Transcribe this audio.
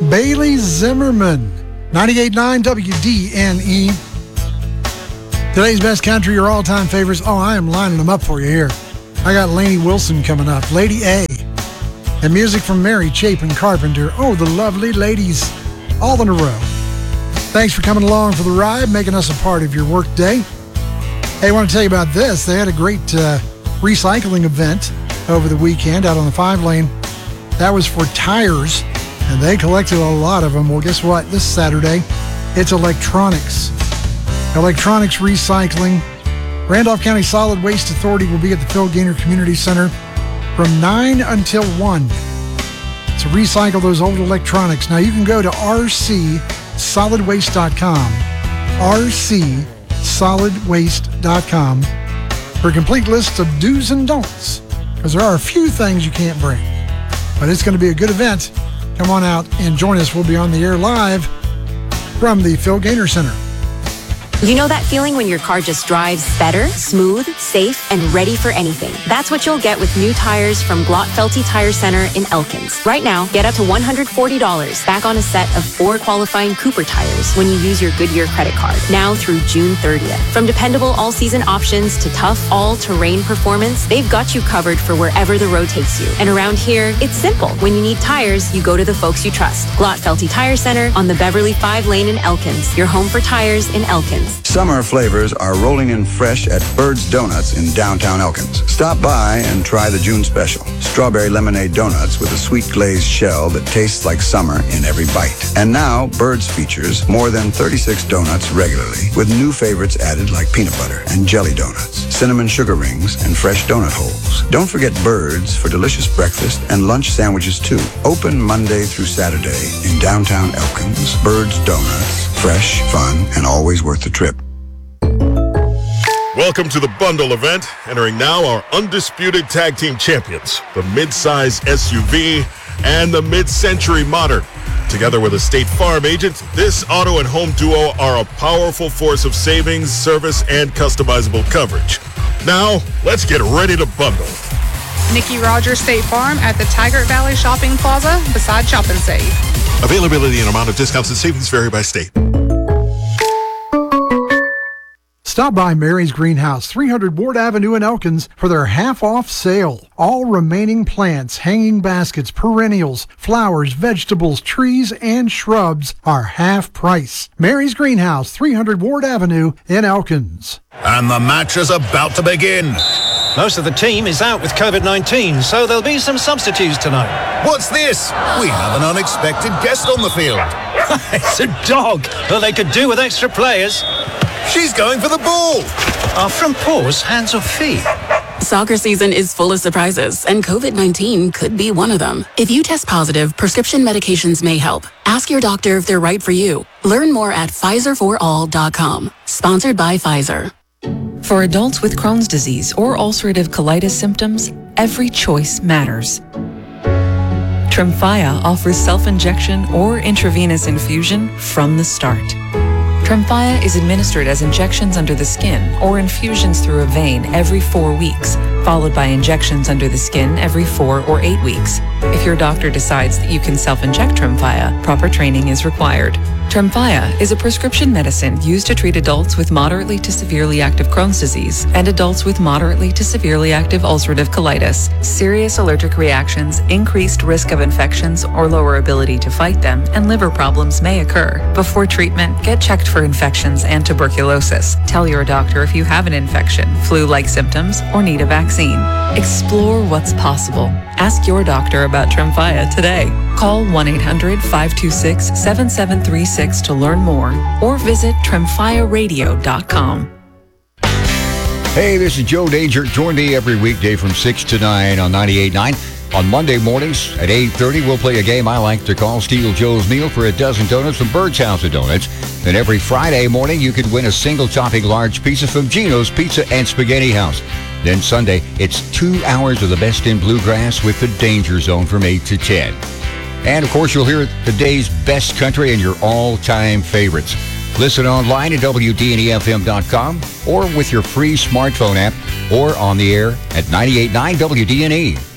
Bailey Zimmerman, 98.9 WDNE. Today's best country, your all-time favorites. Oh, I am lining them up for you here. I got Lainey Wilson coming up, Lady A. And music from Mary Chapin Carpenter. Oh, the lovely ladies, all in a row. Thanks for coming along for the ride, making us a part of your work day. Hey, I want to tell you about this. They had a great recycling event over the weekend out on the 5-lane. That was for tires, and they collected a lot of them. Well, guess what? This Saturday, it's electronics. Electronics recycling. Randolph County Solid Waste Authority will be at the Phil Gaynor Community Center from 9 until 1 to recycle those old electronics. Now, you can go to rcsolidwaste.com, rcsolidwaste.com, for a complete list of do's and don'ts, because there are a few things you can't bring. But it's going to be a good event. Come on out and join us. We'll be on the air live from the Phil Gaynor Center. You know that feeling when your car just drives better, smooth, safe, and ready for anything? That's what you'll get with new tires from Glotfelty Tire Center in Elkins. Right now, get up to $140 back on a set of 4 qualifying Cooper tires when you use your Goodyear credit card, now through June 30th. From dependable all-season options to tough all-terrain performance, they've got you covered for wherever the road takes you. And around here, it's simple. When you need tires, you go to the folks you trust. Glotfelty Tire Center on the Beverly 5-lane in Elkins, your home for tires in Elkins. Summer flavors are rolling in fresh at Bird's Donuts in downtown Elkins. Stop by and try the June special. Strawberry lemonade donuts with a sweet glazed shell that tastes like summer in every bite. And now, Bird's features more than 36 donuts regularly, with new favorites added like peanut butter and jelly donuts, cinnamon sugar rings, and fresh donut holes. Don't forget Bird's for delicious breakfast and lunch sandwiches too. Open Monday through Saturday in downtown Elkins. Bird's Donuts. Fresh, fun, and always worth the trip. Welcome to the bundle event. Entering now our undisputed tag team champions, the mid-size SUV and the mid-century modern. Together with a State Farm agent, this auto and home duo are a powerful force of savings, service, and customizable coverage. Now, let's get ready to bundle. Nikki Rogers State Farm at the Taggart Valley Shopping Plaza beside Shop and Save. Availability and amount of discounts and savings vary by state. Stop by Mary's Greenhouse, 300 Ward Avenue in Elkins for their half-off sale. All remaining plants, hanging baskets, perennials, flowers, vegetables, trees, and shrubs are half price. Mary's Greenhouse, 300 Ward Avenue in Elkins. And the match is about to begin. Most of the team is out with COVID-19, so there'll be some substitutes tonight. What's this? We have an unexpected guest on the field. It's a dog. Well, they could do with extra players. She's going for the ball. Are front paws hands or feet? Soccer season is full of surprises, and COVID-19 could be one of them. If you test positive, prescription medications may help. Ask your doctor if they're right for you. Learn more at PfizerForAll.com. Sponsored by Pfizer. For adults with Crohn's disease or ulcerative colitis symptoms, every choice matters. Tremfya offers self-injection or intravenous infusion from the start. Tremfya is administered as injections under the skin or infusions through a vein every 4 weeks, followed by injections under the skin every 4 or 8 weeks. If your doctor decides that you can self-inject Tremfya, proper training is required. Tremfya is a prescription medicine used to treat adults with moderately to severely active Crohn's disease and adults with moderately to severely active ulcerative colitis. Serious allergic reactions, increased risk of infections or lower ability to fight them, and liver problems may occur. Before treatment, get checked for infections and tuberculosis. Tell your doctor if you have an infection, flu-like symptoms, or need a vaccine. Explore what's possible. Ask your doctor about Tremfya today. Call 1-800-526-7736 to learn more or visit TremfyaRadio.com. Hey, this is Joe Danger. Join me every weekday from 6 to 9 on 98.9. On Monday mornings at 8:30, we'll play a game I like to call Steal Joe's Meal for a dozen donuts from Bird's House of Donuts. Then every Friday morning, you can win a single-topping large pizza from Gino's Pizza and Spaghetti House. Then Sunday, it's 2 hours of the best in bluegrass with the Danger Zone from 8 to 10. And, of course, you'll hear the day's best country and your all-time favorites. Listen online at WDNEFM.com or with your free smartphone app or on the air at 98.9 WDNE.